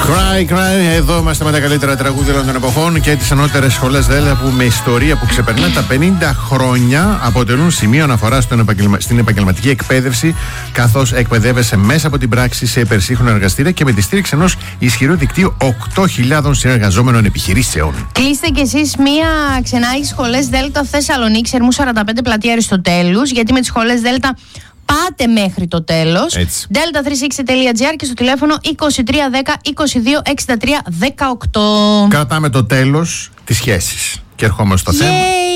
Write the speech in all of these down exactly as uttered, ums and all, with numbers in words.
Cry, cry, εδώ είμαστε με τα καλύτερα τραγούδια των εποχών και τις ανώτερες σχολές ΔΕΛΤΑ που με ιστορία που ξεπερνά τα πενήντα χρόνια αποτελούν σημείο αναφορά στην επαγγελματική εκπαίδευση, καθώς εκπαιδεύεσαι μέσα από την πράξη σε υπερσύγχρονα εργαστήρια και με τη στήριξη ενός ισχυρού δικτύου οκτώ χιλιάδων συνεργαζόμενων επιχειρήσεων. Κλείστε κι εσείς μία ξενάγηση σχολές ΔΕΛΤΑ Θεσσαλονίκη, Ερμού σαράντα πέντε, πλατεία Αριστοτέλους, γιατί με τις σχολές ΔΕΛΤΑ πάτε μέχρι το τέλος. Delta τριακόσια εξήντα τελεία τζι άρ και στο τηλέφωνο είκοσι τρία δέκα είκοσι δύο εξήντα τρία δεκαοκτώ. Κρατάμε το τέλος της σχέσης και ερχόμαστε στο θέμα.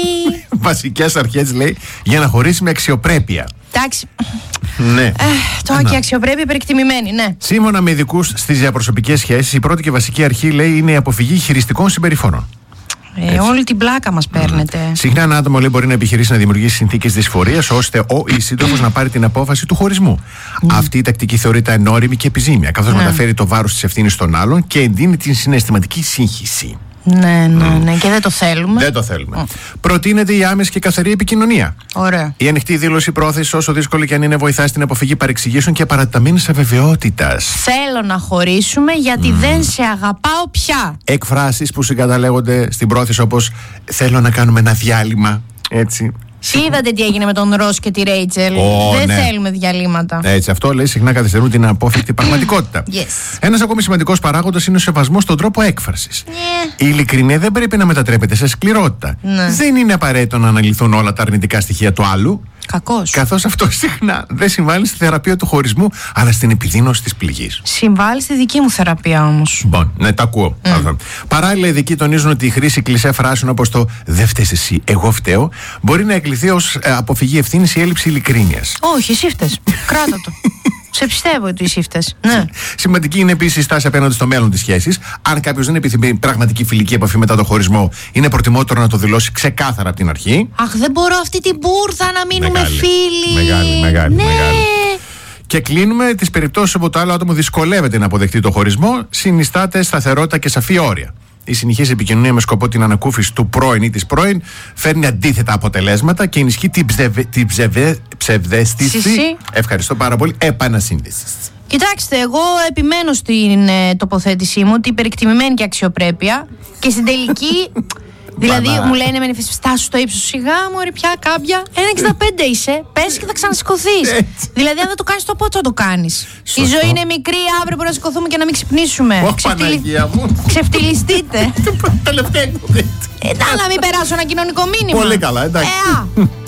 Βασικές αρχές, λέει, για να χωρίσει με αξιοπρέπεια. Εντάξει. Ναι. Ε, το και αξιοπρέπεια υπερεκτιμημένη, ναι. Σύμφωνα με ειδικούς στις διαπροσωπικές σχέσεις, η πρώτη και βασική αρχή, λέει, είναι η αποφυγή χειριστικών συμπεριφορών. Ε, όλη την πλάκα μας παίρνετε. Mm. Συχνά ένα άτομο, λέει, μπορεί να επιχειρήσει να δημιουργήσει συνθήκες δυσφορίας ώστε ο ή σύντροφος να πάρει την απόφαση του χωρισμού. Mm. Αυτή η τακτική θεωρείται ανώριμη και επιζήμια, καθώς mm. μεταφέρει το βάρος της ευθύνης στον άλλον και εντείνει την συναισθηματική σύγχυση. Ναι, ναι, ναι. Mm. Και δεν το θέλουμε. Δεν το θέλουμε. Mm. Προτείνεται η άμεση και καθαρή επικοινωνία. Ωραία. Η ανοιχτή δήλωση πρόθεση, όσο δύσκολη και αν είναι, βοηθά στην αποφυγή παρεξηγήσεων και παρατεταμένης αβεβαιότητας. Θέλω να χωρίσουμε γιατί mm. δεν σε αγαπάω πια. Εκφράσεις που συγκαταλέγονται στην πρόθεση, όπως θέλω να κάνουμε ένα διάλειμμα. Έτσι. Είδατε τι έγινε με τον Ρος και τη Ρέιτσελ. Oh, δεν ναι. θέλουμε διαλύματα. Έτσι, αυτό, λέει, συχνά καθυστερούν την απόφευκτη πραγματικότητα. Yes. Ένας ακόμη σημαντικός παράγοντας είναι ο σεβασμός στον τρόπο έκφρασης. Yeah. Η ειλικρινία δεν πρέπει να μετατρέπεται σε σκληρότητα. Ναι. Δεν είναι απαραίτητο να αναλυθούν όλα τα αρνητικά στοιχεία του άλλου. Κακός. Καθώς αυτό συχνά δεν συμβάλλει στη θεραπεία του χωρισμού, αλλά στην επιδείνωση της πληγής. Συμβάλλει στη δική μου θεραπεία όμως. Bon, ναι, τα ακούω. Mm. Παράλληλα, οι ειδικοί τονίζουν ότι η χρήση κλισέ φράσεων όπως το «δεν φταίς εσύ, εγώ φταίω» μπορεί να εκλειθεί ως ε, αποφυγή ευθύνης ή έλλειψη ειλικρίνειας. Όχι, εσύ φταίς. Κράτα το. Σε πιστεύω ότι εσύ φταίς. Ναι. Σημαντική είναι επίσης η στάση απέναντι στο μέλλον της σχέσης. Αν κάποιος δεν επιθυμεί πραγματική φιλική επαφή μετά τον χωρισμό, είναι προτιμότερο να το δηλώσει ξεκάθαρα από την αρχή. Αχ, δεν μπορώ αυτή την μπούρδα να μείνουμε μεγάλη, φίλοι. Μεγάλη, μεγάλη, ναι. μεγάλη. Και κλείνουμε τις περιπτώσεις όπου το άλλο άτομο δυσκολεύεται να αποδεχτεί το χωρισμό, συνιστάται σταθερότητα και σαφή όρια. Η συνεχής επικοινωνία με σκοπό την ανακούφιση του πρώην ή της πρώην φέρνει αντίθετα αποτελέσματα και ενισχύει την, ψευε, την ψευε, ψευδέστηση. Συσί. Ευχαριστώ πάρα πολύ. Επανασύνδεση. Κοιτάξτε, εγώ επιμένω στην ε, τοποθέτησή μου ότι υπερεκτιμημένη και αξιοπρέπεια και στην τελική. Δηλαδή μου λένε με στάσου στο ύψος, σιγά μου ρε πια κάμπια. ένα εξήντα πέντε είσαι, πες και θα ξανασηκωθείς. Δηλαδή αν δεν το κάνεις το πότε θα το κάνεις. Σωστό. Η ζωή είναι μικρή, αύριο μπορεί να σηκωθούμε και να μην ξυπνήσουμε. Ω, Ξεφτυλι... Παναγία μου. Ξεφτυλιστείτε. Τελευταία. Ε, να μην περάσω ένα κοινωνικό μήνυμα. Πολύ καλά, εντάξει. Ε,